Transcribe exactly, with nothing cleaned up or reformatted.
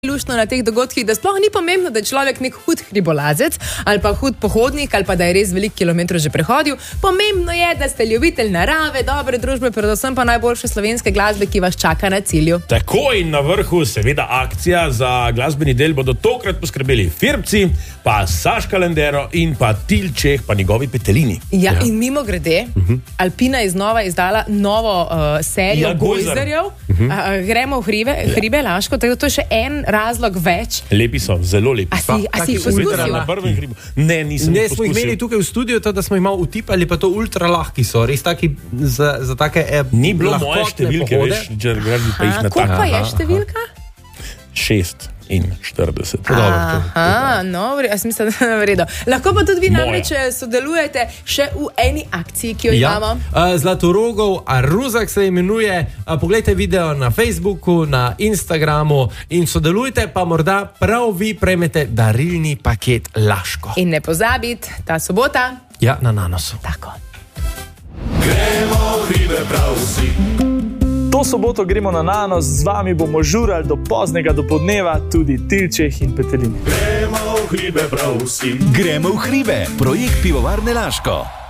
luštno na teh dogodkih, da sploh ni pomembno, da je človek nek hud hribolazec ali pa hud pohodnik ali pa da je res veliko kilometrov že prehodil. Pomembno je, da ste ljubitelj narave, dobre družbe, predvsem pa najboljše slovenske glasbe, ki vas čaka na cilju. Tako in na vrhu seveda akcija za glasbeni del bodo tokrat poskrbeli Firbci, pa Saška Lendero in pa Tilčeh, pa njegovi petelini. Ja, ja. In mimo grede, uh-huh. Alpina je znova izdala novo uh, serijo ja, gojzerjev. Uh-huh. Uh, gremo v hribe, ja. hribe Laško, tako da to je še en razlog več. Lepi so, zelo lepi. A si, a si jih poskusila? Na prvem hribu. Ne, nisem ne, poskusil. Smo jih imeli tukaj v studiu, to, da smo jih malo utipali, pa to ultra lahki so. Res taki za, za take eh, ni bilo moje številke, pohode. Veš, že gledali pa jih na tak. Koliko pa je številka? Šest in štirideset. Aha, no, jaz mislim, da je v redu. Lahko pa tudi vi namreč sodelujete še v eni akciji, ki jo ja. imamo. Uh, Zlatorogov Aruzak se imenuje. Uh, poglejte video na Facebooku, na Instagramu in sodelujte, pa morda prav vi prejmete darilni paket Laško. In ne pozabite, ta sobota. Ja, na Nanosu. Tako. Gremo v hribe prav vsi. To soboto gremo na Nanos, z vami bomo žurali do poznega dopoldneva, tudi Tilčeh in petelini. Gremo v hribe prav vsi. Gremo v hribe, projekt Pivovarne Laško.